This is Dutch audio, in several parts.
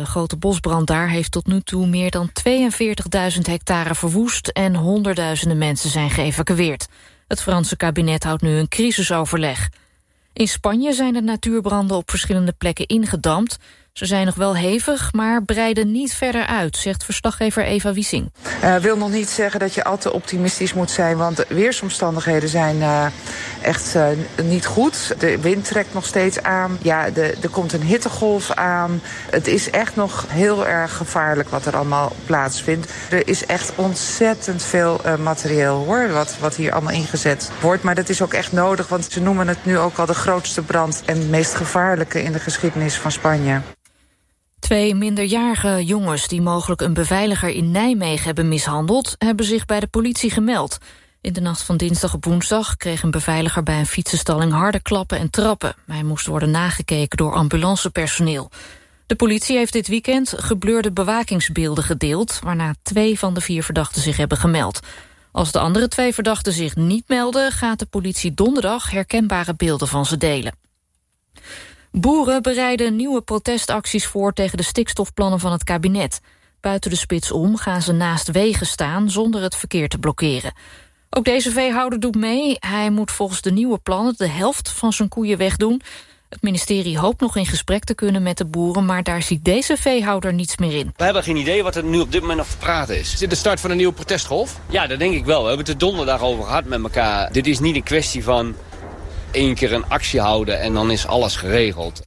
grote bosbrand daar heeft tot nu toe meer dan 42.000 hectare verwoest en honderdduizenden mensen zijn geëvacueerd. Het Franse kabinet houdt nu een crisisoverleg. In Spanje zijn de natuurbranden op verschillende plekken ingedamd. Ze zijn nog wel hevig, maar breiden niet verder uit, zegt verslaggever Eva Wiesing. Wil nog niet zeggen dat je al te optimistisch moet zijn, want de weersomstandigheden zijn echt niet goed. De wind trekt nog steeds aan. Ja, er komt een hittegolf aan. Het is echt nog heel erg gevaarlijk wat er allemaal plaatsvindt. Er is echt ontzettend veel materieel, hoor, wat hier allemaal ingezet wordt. Maar dat is ook echt nodig, want ze noemen het nu ook al de grootste brand en meest gevaarlijke in de geschiedenis van Spanje. 2 minderjarige jongens die mogelijk een beveiliger in Nijmegen hebben mishandeld, hebben zich bij de politie gemeld. In de nacht van dinsdag op woensdag kreeg een beveiliger bij een fietsenstalling harde klappen en trappen. Hij moest worden nagekeken door ambulancepersoneel. De politie heeft dit weekend gebleurde bewakingsbeelden gedeeld, waarna 2 van de 4 verdachten zich hebben gemeld. Als de andere 2 verdachten zich niet melden, gaat de politie donderdag herkenbare beelden van ze delen. Boeren bereiden nieuwe protestacties voor tegen de stikstofplannen van het kabinet. Buiten de spits om gaan ze naast wegen staan zonder het verkeer te blokkeren. Ook deze veehouder doet mee. Hij moet volgens de nieuwe plannen de helft van zijn koeien wegdoen. Het ministerie hoopt nog in gesprek te kunnen met de boeren, maar daar ziet deze veehouder niets meer in. We hebben geen idee wat er nu op dit moment nog te praten is. Is dit de start van een nieuwe protestgolf? Ja, dat denk ik wel. We hebben het er donderdag over gehad met elkaar. Dit is niet een kwestie van 1 keer een actie houden en dan is alles geregeld.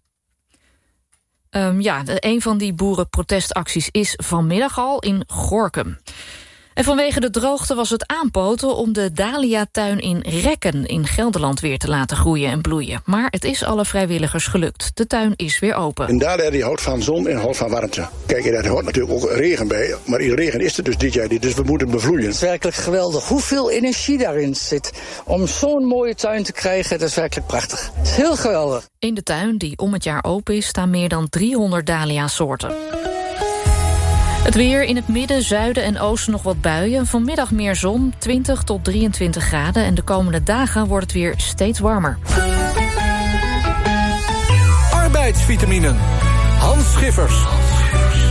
Een van die boerenprotestacties is vanmiddag al in Gorinchem. En vanwege de droogte was het aanpoten om de Dahlia-tuin in Rekken in Gelderland weer te laten groeien en bloeien. Maar het is alle vrijwilligers gelukt. De tuin is weer open. En Dahlia die houdt van zon en houdt van warmte. Kijk, daar hoort natuurlijk ook regen bij. Maar die regen is er dus dit jaar niet, dus we moeten bevloeien. Het is werkelijk geweldig hoeveel energie daarin zit. Om zo'n mooie tuin te krijgen, dat is werkelijk prachtig. Het is heel geweldig. In de tuin, die om het jaar open is, staan meer dan 300 Dahlia-soorten. Het weer in het midden, zuiden en oosten nog wat buien. Vanmiddag meer zon, 20 tot 23 graden. En de komende dagen wordt het weer steeds warmer. Arbeidsvitaminen. Hans Schiffers.